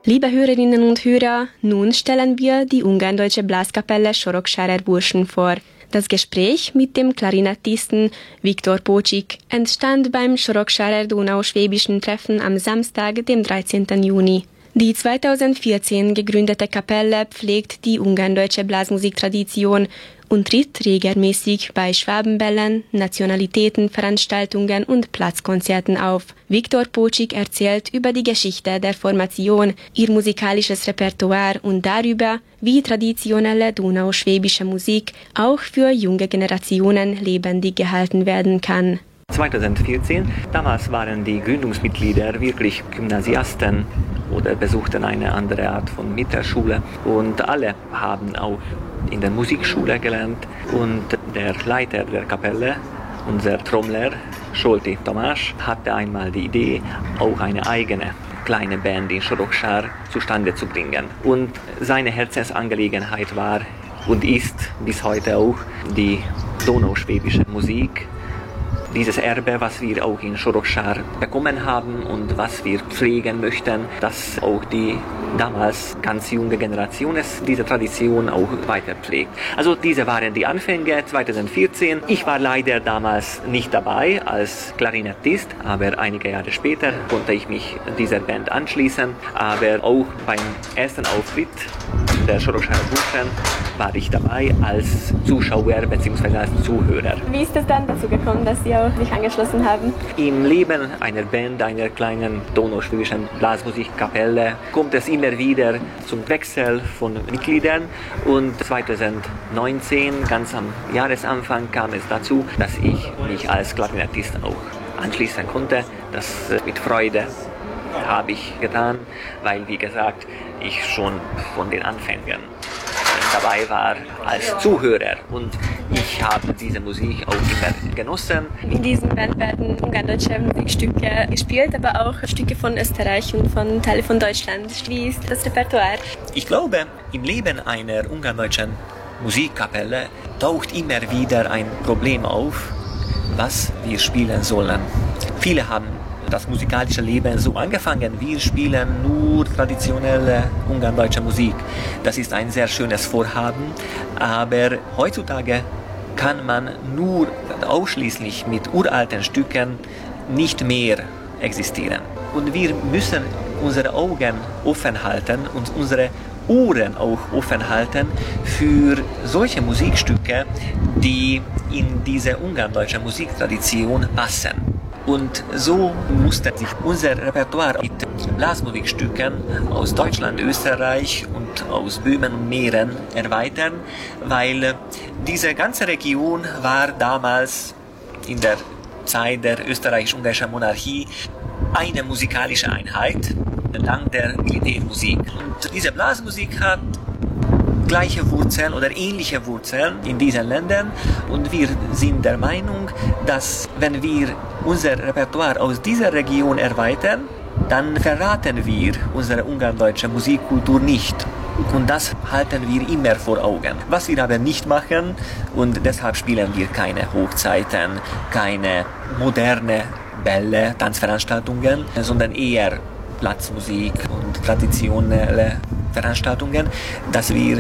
Liebe Hörerinnen und Hörer, nun stellen wir die ungarn-deutsche Blaskapelle Soroksárer Burschen vor. Das Gespräch mit dem Klarinettisten Viktor Pócsik entstand beim Soroksárer Donauschwäbischen Treffen am Samstag, dem 13. Juni. Die 2014 gegründete Kapelle pflegt die ungarn-deutsche Blasmusiktradition und tritt regelmäßig bei Schwabenbällen, Nationalitätenveranstaltungen und Platzkonzerten auf. Viktor Pócsik erzählt über die Geschichte der Formation, ihr musikalisches Repertoire und darüber, wie traditionelle donauschwäbische Musik auch für junge Generationen lebendig gehalten werden kann. 2014, damals waren die Gründungsmitglieder wirklich Gymnasiasten oder besuchten eine andere Art von Mittelschule und alle haben auch in der Musikschule gelernt und der Leiter der Kapelle, unser Trommler Zsolti Tamás, hatte einmal die Idee, auch eine eigene kleine Band in Soroksár zustande zu bringen. Und seine Herzensangelegenheit war und ist bis heute auch die donauschwäbische Musik. Dieses Erbe, was wir auch in Soroksár bekommen haben und was wir pflegen möchten, dass auch die damals ganz junge Generation diese Tradition auch weiter pflegt. Also diese waren die Anfänge 2014. Ich war leider damals nicht dabei als Klarinettist, aber einige Jahre später konnte ich mich dieser Band anschließen. Aber auch beim ersten Auftritt der Soroksárer Burschen war ich dabei als Zuschauer bzw. als Zuhörer. Wie ist es dann dazu gekommen, dass Sie auch sich angeschlossen haben? Im Leben einer Band, einer kleinen donauschwäbischen Blasmusikkapelle, kommt es immer wieder zum Wechsel von Mitgliedern und 2019, ganz am Jahresanfang, kam es dazu, dass ich mich als Klarinettist auch anschließen konnte. Das mit Freude habe ich getan, weil, wie gesagt, ich schon von den Anfängen dabei war als Zuhörer und ich habe diese Musik auch immer genossen. In diesem Band werden ungarn-deutsche Musikstücke gespielt, aber auch Stücke von Österreich und von Teilen von Deutschland. Wie ist das Repertoire? Ich glaube, im Leben einer ungarn-deutschen Musikkapelle taucht immer wieder ein Problem auf, was wir spielen sollen. Viele haben das musikalische Leben so angefangen. Wir spielen nur traditionelle ungarn-deutsche Musik. Das ist ein sehr schönes Vorhaben, aber heutzutage kann man nur ausschließlich mit uralten Stücken nicht mehr existieren. Und wir müssen unsere Augen offen halten und unsere Ohren auch offen halten für solche Musikstücke, die in diese ungarn-deutsche Musiktradition passen. Und so musste sich unser Repertoire mit Blasmusikstücken aus Deutschland, Österreich und aus Böhmen und Mähren erweitern, weil diese ganze Region war damals in der Zeit der österreichisch-ungarischen Monarchie eine musikalische Einheit dank der Militärmusik. Und diese Blasmusik hat gleiche Wurzeln oder ähnliche Wurzeln in diesen Ländern und wir sind der Meinung, dass wenn wir unser Repertoire aus dieser Region erweitern, dann verraten wir unsere ungarn-deutsche Musikkultur nicht. Und das halten wir immer vor Augen. Was wir aber nicht machen und deshalb spielen wir keine Hochzeiten, keine moderne Bälle, Tanzveranstaltungen, sondern eher Platzmusik und traditionelle Veranstaltungen, dass wir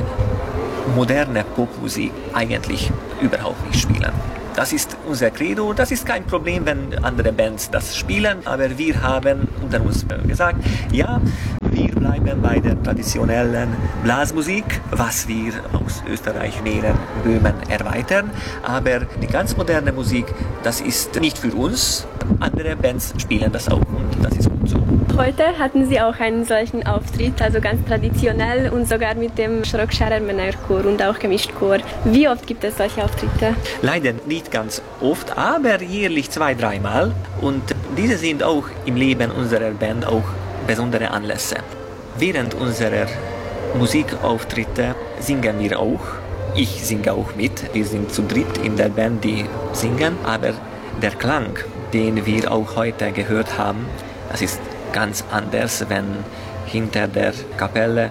moderne Popmusik eigentlich überhaupt nicht spielen. Das ist unser Credo, das ist kein Problem, wenn andere Bands das spielen, aber wir haben unter uns gesagt, ja, wir bleiben bei der traditionellen Blasmusik, was wir aus Österreich, Mähren, Böhmen erweitern, aber die ganz moderne Musik, das ist nicht für uns, andere Bands spielen das auch und das ist gut so. Heute hatten Sie auch einen solchen Auftritt, also ganz traditionell und sogar mit dem Soroksárer Männerchor und auch Gemischtchor. Wie oft gibt es solche Auftritte? Leider nicht ganz oft, aber jährlich 2-3 Mal. Und diese sind auch im Leben unserer Band auch besondere Anlässe. Während unserer Musikauftritte singen wir auch. Ich singe auch mit. Wir sind zu dritt in der Band, die singen. Aber der Klang, den wir auch heute gehört haben, das ist ganz anders, wenn hinter der Kapelle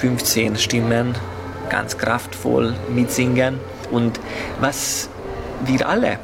15 Stimmen ganz kraftvoll mitsingen. Und was wir alle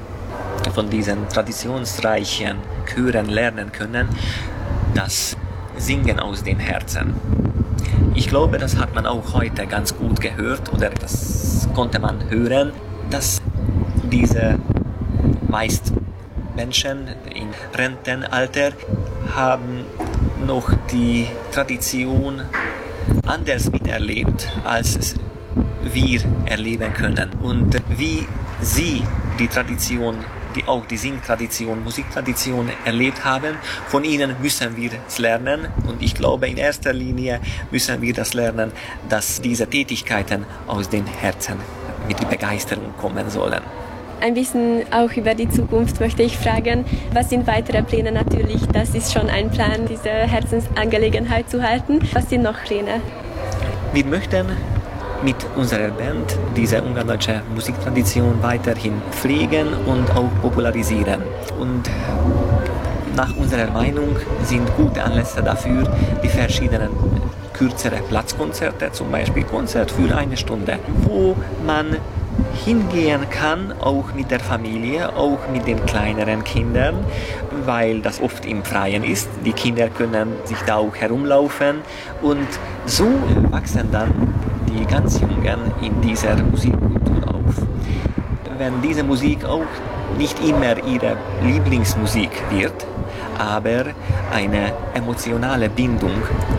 von diesen traditionsreichen Chören lernen können, dass singen aus dem Herzen. Ich glaube, das hat man auch heute ganz gut gehört oder das konnte man hören, dass diese meist Menschen im Rentenalter haben noch die Tradition anders miterlebt, als wir erleben können. Und wie sie die Tradition, auch die Singtradition, Musiktradition erlebt haben, von ihnen müssen wir es lernen. Und ich glaube, in erster Linie müssen wir das lernen, dass diese Tätigkeiten aus dem Herzen mit der Begeisterung kommen sollen. Ein bisschen auch über die Zukunft möchte ich fragen. Was sind weitere Pläne natürlich? Das ist schon ein Plan, diese Herzensangelegenheit zu halten. Was sind noch Pläne? Wir möchten mit unserer Band diese ungardeutsche Musiktradition weiterhin pflegen und auch popularisieren. Und nach unserer Meinung sind gute Anlässe dafür die verschiedenen kürzere Platzkonzerte, zum Beispiel Konzert für 1 Stunde, wo man hingehen kann, auch mit der Familie, auch mit den kleineren Kindern, weil das oft im Freien ist. Die Kinder können sich da auch herumlaufen und so wachsen dann die ganz Jungen in dieser Musikkultur auf. Wenn diese Musik auch nicht immer ihre Lieblingsmusik wird, aber eine emotionale Bindung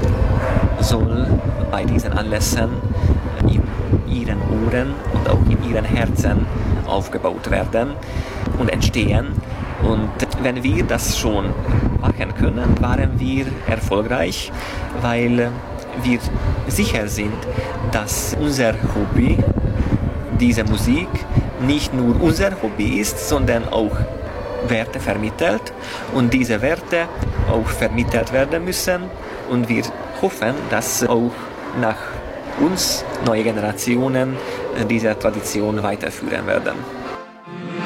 soll bei diesen Anlässen in ihren Ohren und auch in ihren Herzen aufgebaut werden und entstehen. Und wenn wir das schon machen können, waren wir erfolgreich, weil wir sicher sind, dass unser Hobby, diese Musik, nicht nur unser Hobby ist, sondern auch Werte vermittelt und diese Werte auch vermittelt werden müssen. Und wir hoffen, dass auch nach uns neue Generationen diese Tradition weiterführen werden.